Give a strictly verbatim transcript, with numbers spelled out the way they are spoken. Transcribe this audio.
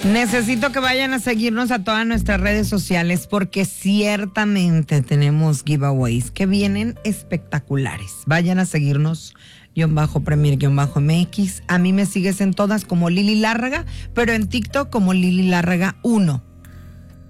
Necesito que vayan a seguirnos a todas nuestras redes sociales porque ciertamente tenemos giveaways que vienen espectaculares. Vayan a seguirnos, guión bajo Premier, guión bajo M X. A mí me sigues en todas como Lili Lárraga, pero en TikTok como Lili Lárraga uno.